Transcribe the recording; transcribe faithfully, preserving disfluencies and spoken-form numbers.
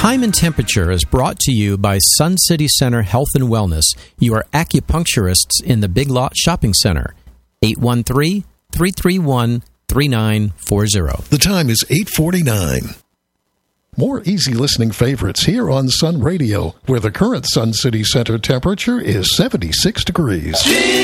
Time and Temperature is brought to you by Sun City Center Health and Wellness, your acupuncturists in the Big Lot Shopping Center. eight one three, three three one, three nine four zero. The time is eight forty-nine. More easy listening favorites here on Sun Radio, where the current Sun City Center temperature is seventy-six degrees.